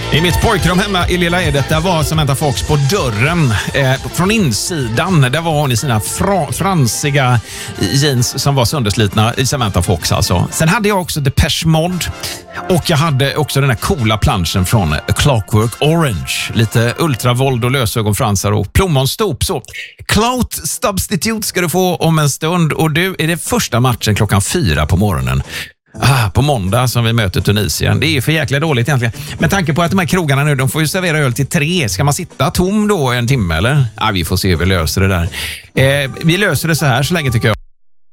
I mitt pojkrum hemma i Lilla Edet, där var Samantha Fox på dörren. Från insidan, där var hon i sina fransiga jeans som var sönderslitna i Samantha Fox alltså. Sen hade jag också Depeche Mode. Och jag hade också den här coola planschen från Clockwork Orange. Lite ultravåld och lösögonfransar och plommonstop. Så Clout Substitute ska du få om en stund. Och du, är det första matchen 4:00 på morgonen. På måndag som vi möter Tunisien. Det är för jäkla dåligt egentligen. Med tanke på att de här krogarna nu, de får ju servera öl till 3. Ska man sitta tom då en timme eller? Vi får se hur vi löser det där. Vi löser det så här så länge tycker jag.